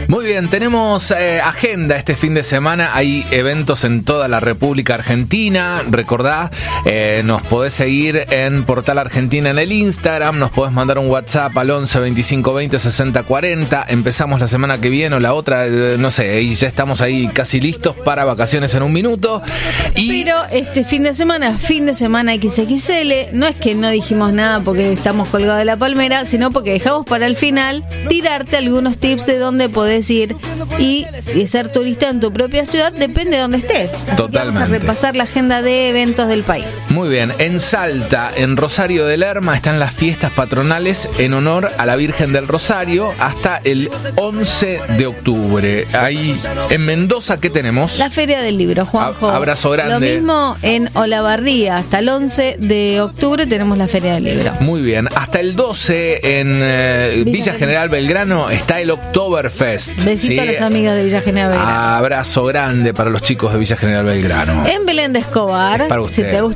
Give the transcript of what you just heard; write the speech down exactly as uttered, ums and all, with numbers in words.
Muy bien, tenemos eh, agenda este fin de semana. Hay eventos en toda la República Argentina. Recordá, eh, nos podés seguir en Portal Argentina en el Instagram. Nos podés mandar un WhatsApp al once veinticinco veinte sesenta cuarenta. Empezamos la semana que viene o la otra, eh, no sé, y ya estamos ahí casi listos para vacaciones en un minuto. Y... Pero este fin de semana, fin de semana equis equis ele, no es que no dijimos nada porque estamos colgados de la palmera, sino porque dejamos para el final tirarte algunos tips de dónde podés ir y, y ser turista en tu propia ciudad, depende de dónde estés. Así Totalmente. que vamos a repasar la agenda de eventos del país. Muy bien, en Salta, en Rosario de Lerma, están las fiestas patronales en honor a la Virgen del Rosario hasta el once de octubre. Ahí en Mendoza, ¿qué tenemos? La Feria del Libro, Juanjo. A- abrazo grande. Lo mismo en Olavarría, hasta el once de octubre tenemos la Feria del Libro. Muy bien, hasta el doce en eh, Villa, Villa General Belgrano está el Oktoberfest. Besito ¿sí? a las amigas de Villa General Belgrano. Abrazo grande para los chicos de Villa General Belgrano. En Belén de Escobar, para si usted. te gusta